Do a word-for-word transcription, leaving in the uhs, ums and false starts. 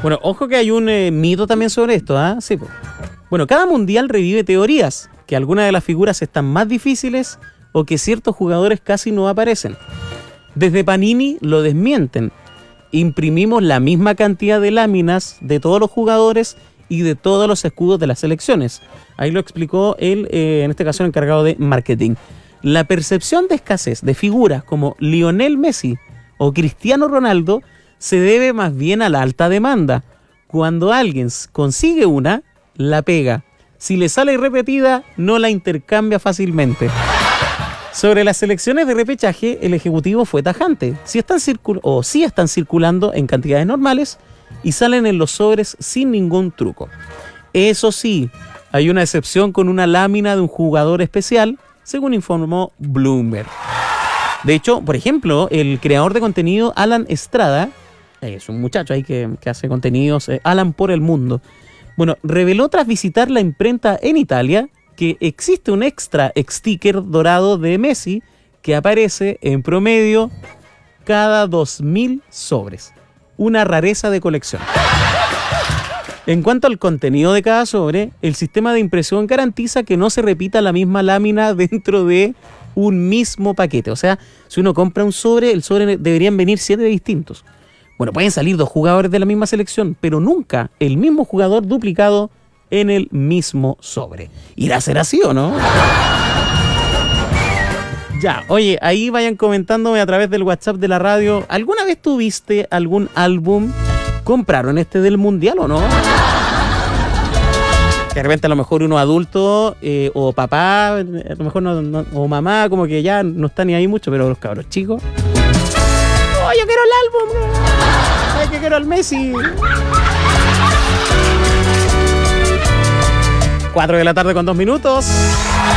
Bueno, ojo que hay un eh, mito también sobre esto, ¿ah? ¿eh? Sí, pues. Bueno, cada mundial revive teorías, que algunas de las figuras están más difíciles o que ciertos jugadores casi no aparecen. Desde Panini lo desmienten. Imprimimos la misma cantidad de láminas de todos los jugadores y de todos los escudos de las selecciones. Ahí lo explicó él, eh, en este caso el encargado de marketing. La percepción de escasez de figuras como Lionel Messi o Cristiano Ronaldo se debe más bien a la alta demanda. Cuando alguien consigue una, la pega. Si le sale repetida, no la intercambia fácilmente. Sobre las selecciones de repechaje, el ejecutivo fue tajante. Si están circul- o sí están circulando en cantidades normales y salen en los sobres sin ningún truco. Eso sí, hay una excepción con una lámina de un jugador especial, según informó Bloomberg. De hecho, por ejemplo, el creador de contenido Alan Estrada, es un muchacho ahí que, que hace contenidos, eh, Alan por el mundo, bueno, reveló tras visitar la imprenta en Italia que existe un extra sticker dorado de Messi que aparece en promedio cada dos mil sobres. Una rareza de colección. En cuanto al contenido de cada sobre, el sistema de impresión garantiza que no se repita la misma lámina dentro de un mismo paquete. O sea, si uno compra un sobre, el sobre deberían venir siete distintos. Bueno, pueden salir dos jugadores de la misma selección, pero nunca el mismo jugador duplicado en el mismo sobre. ¿Irá a ser así o no? Ya, oye, ahí vayan comentándome a través del WhatsApp de la radio. ¿Alguna vez tuviste algún álbum? ¿Compraron este del Mundial o no? De repente a lo mejor uno adulto eh, o papá, a lo mejor no, no, o mamá, como que ya no está ni ahí mucho, pero los cabros chicos. ¡Oh, yo quiero el álbum! ¡Ay, que quiero al Messi! cuatro de la tarde con dos minutos.